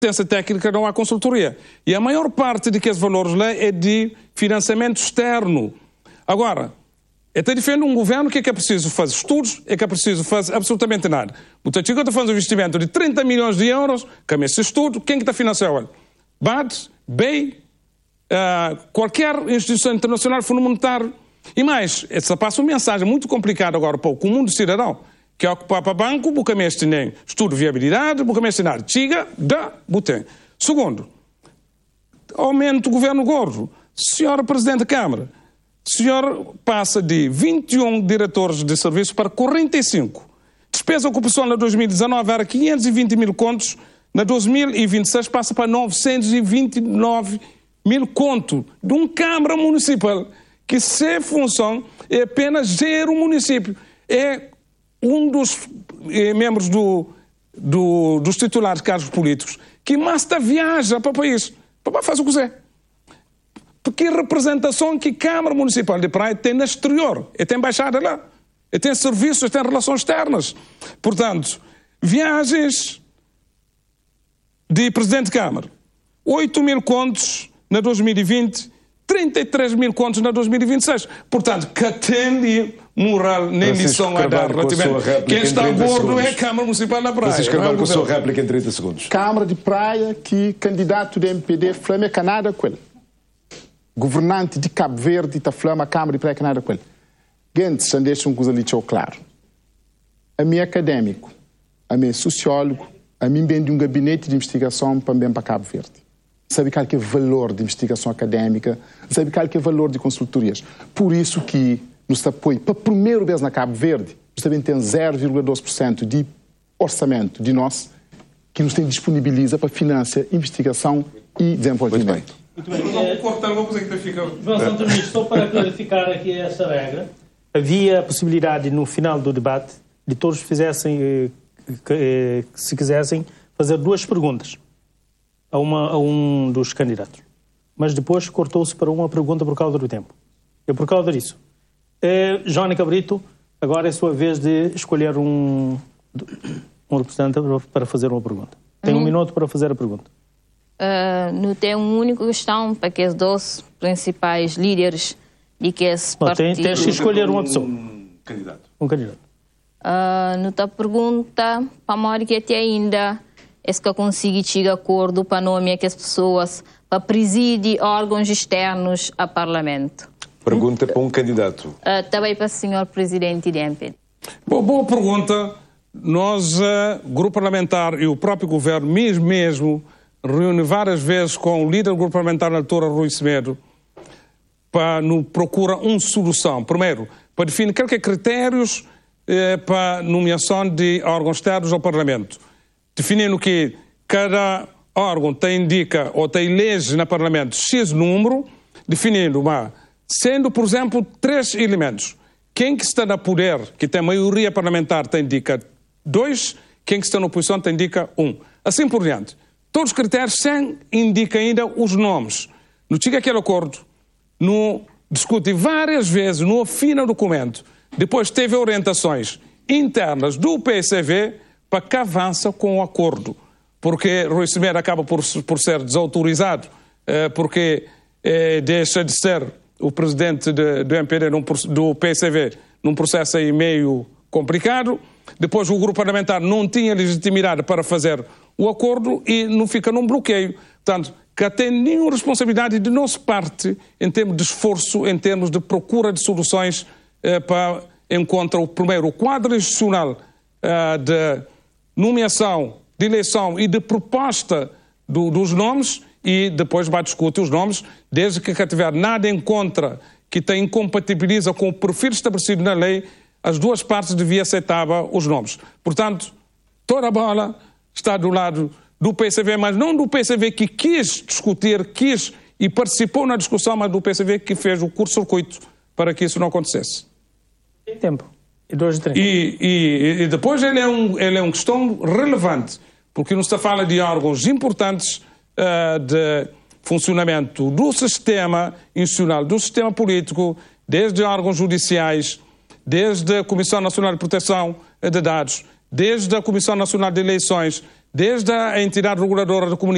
assistência técnica, não há consultoria. E a maior parte de que esses valores lá é de financiamento externo. Agora, até defende um governo que é preciso fazer estudos, é preciso fazer absolutamente nada. O Tatico está fazendo um investimento de 30 milhões de euros, com esse estudo, quem que está financiando? BAD, BEI, qualquer instituição internacional, Fundo Monetário. E mais, essa passa uma mensagem muito complicada agora para o comum do cidadão, que é ocupar para banco, porque mestre nem estudo de viabilidade, porque mestre nada. Chega, dá, botem. Segundo, aumento do governo gordo. Senhora Presidente da Câmara, o senhor passa de 21 diretores de serviço para 45. Despesa ocupacional na 2019 era 520 mil contos, na 2026 passa para 929 mil contos de uma Câmara Municipal, que sem função é apenas gerir o município. É um dos membros dos titulares de cargos políticos que mais viaja para o país, para fazer o que quiser. Porque a representação que a Câmara Municipal de Praia tem no exterior, e tem embaixada lá, e tem serviços, tem relações externas. Portanto, viagens de Presidente de Câmara, 8 mil contos na 2020, 33 mil contos na 2026. Portanto, que tem moral nem lição a dar relativamente. Quem está a bordo é a Câmara Municipal da Praia. Francisco Carvalho, com a sua réplica em 30 segundos. Câmara de Praia que candidato do MPD flama Canada com ele. Governante de Cabo Verde está flama a Câmara de Praia Canada com ele. Gente, já deixa uma coisa ali claro. A mim académico, a mim sociólogo, a mim bem de um gabinete de investigação também para Cabo Verde. Sabe qual que é o valor de investigação académica, sabe qual que é o valor de consultorias. Por isso que nos apoio, para a primeira vez na Cabo Verde, nós também temos 0,2% de orçamento de nós que nos tem disponibiliza para financiar investigação e desenvolvimento. Muito bem. João Santos Ministro, só para clarificar aqui essa regra, havia a possibilidade no final do debate de todos fizessem, se quisessem, fazer duas perguntas a um dos candidatos. Mas depois cortou-se para uma pergunta por causa do tempo. E por causa disso. Joana Cabrito, agora é a sua vez de escolher um representante para fazer uma pergunta. Tem 1 minuto para fazer a pergunta. Não tem uma única questão para que os dois principais líderes de que esse partido... Tens que escolher uma pessoa. Um candidato. Não te pergunta para a que até ainda é que consiga chegar a acordo para nomear que as pessoas para presidir órgãos externos ao Parlamento. Pergunta para um candidato. Também para o senhor Presidente do MPD. Boa pergunta. Nós, Grupo Parlamentar e o próprio Governo, mesmo reúne várias vezes com o líder do Grupo Parlamentar na altura, Rui Semedo, para procurar uma solução. Primeiro, para definir quais critérios para nomeação de órgãos externos ao Parlamento. Definindo que cada órgão indica ou tem leis no Parlamento X número, definindo, sendo, por exemplo, 3 elementos. Quem que está no poder, que tem maioria parlamentar, indica 2, quem que está na oposição indica 1. Assim por diante. Todos os critérios sem indicam ainda os nomes. Não chega aquele acordo, não discute várias vezes, não afina o documento. Depois teve orientações internas do PSV para que avança com o acordo. Porque Rui Semedo acaba por ser desautorizado, porque deixa de ser o presidente do MPD, do PSV, num processo aí meio complicado. Depois o grupo parlamentar não tinha legitimidade para fazer o acordo e não fica num bloqueio. Portanto, que tem nenhuma responsabilidade de nossa parte em termos de esforço, em termos de procura de soluções para encontrar primeiro o quadro institucional de nomeação, de eleição e de proposta dos nomes e depois vai discutir os nomes, desde que tiver nada em contra que te incompatibiliza com o perfil estabelecido na lei, as duas partes deviam aceitar os nomes. Portanto, toda a bola está do lado do PSV, mas não do PSV que quis discutir, e participou na discussão, mas do PSV que fez o curto-circuito para que isso não acontecesse. Tem tempo. E 2 de 30. E depois ele é uma questão relevante, porque não se fala de órgãos importantes de funcionamento do sistema institucional, do sistema político, desde órgãos judiciais, desde a Comissão Nacional de Proteção de Dados, desde a Comissão Nacional de Eleições, desde a entidade reguladora de comunicação.